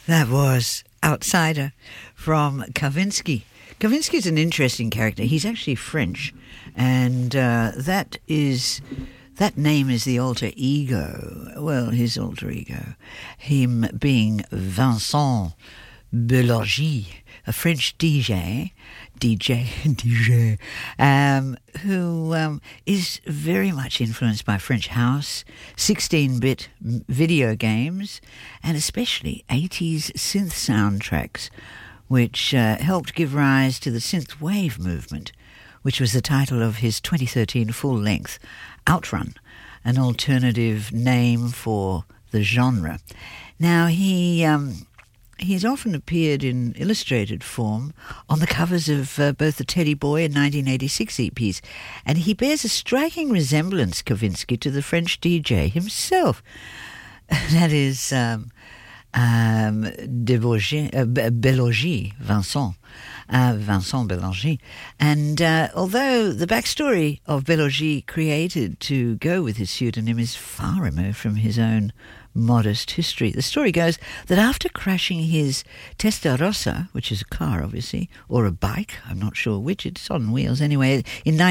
That was Outsider from Kavinsky. Kavinsky's an interesting character. He's actually French, and that name is the alter ego. Well, his alter ego. Him being Vincent Belorgy, a French DJ, who is very much influenced by French house, 16-bit video games, and especially 80s synth soundtracks, which helped give rise to the synth wave movement, which was the title of his 2013 full-length Outrun, an alternative name for the genre. Now, he's often appeared in illustrated form on the covers of both the Teddy Boy and 1986 EPs, and he bears a striking resemblance, Kavinsky, to the French DJ himself. That is Belorgy, Vincent Belorgy. And although the backstory of Belorgy created to go with his pseudonym is far removed from his own modest history, the story goes that after crashing his Testarossa, which is a car obviously, or a bike, I'm not sure which, it's on wheels anyway, back in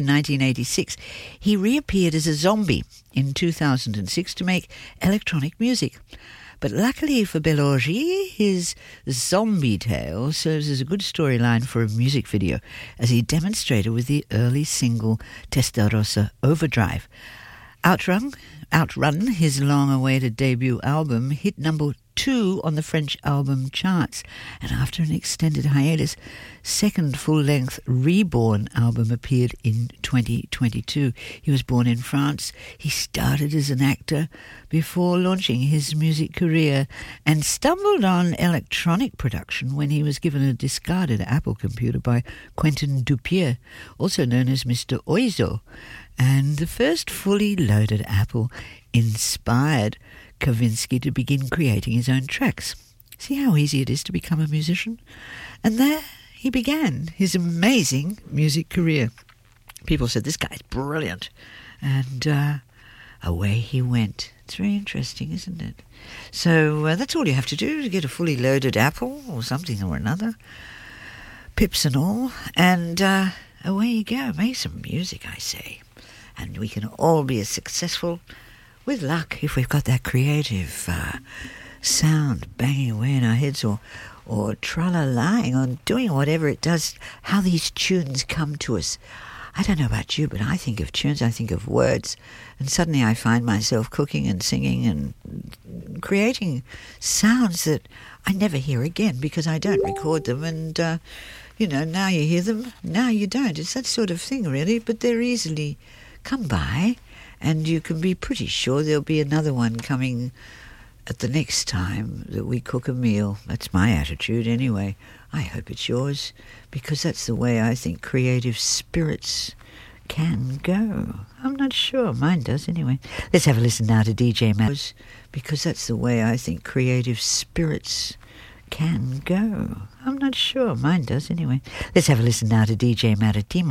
1986, he reappeared as a zombie in 2006 to make electronic music. But luckily for Belorgy, his zombie tale serves as a good storyline for a music video, as he demonstrated with the early single Testarossa Overdrive. Outrun, his long-awaited debut album, hit number 2 on the French album charts, and after an extended hiatus, second full-length Reborn album appeared in 2022. He was born in France. He started as an actor before launching his music career and stumbled on electronic production when he was given a discarded Apple computer by Quentin Dupieux, also known as Mr. Oizo. And the first fully loaded Apple inspired Kavinsky to begin creating his own tracks. See how easy it is to become a musician? And there he began his amazing music career. People said, this guy's brilliant. And away he went. It's very interesting, isn't it? So that's all you have to do to get a fully loaded Apple or something or another. Pips and all. And away you go. Make some music, I say. And we can all be as successful with luck if we've got that creative sound banging away in our heads, or tra-la-lying, or doing whatever it does, how these tunes come to us. I don't know about you, but I think of tunes, I think of words, and suddenly I find myself cooking and singing and creating sounds that I never hear again because I don't record them, and now you hear them, now you don't. It's that sort of thing, really, but they're easily come by, and you can be pretty sure there'll be another one coming at the next time that we cook a meal. That's my attitude anyway. I hope it's yours, because that's the way I think creative spirits can go. I'm not sure. Mine does anyway. Let's have a listen now to DJ Matt, because that's the way I think creative spirits can go. I'm not sure. Mine does anyway. Let's have a listen now to DJ Matt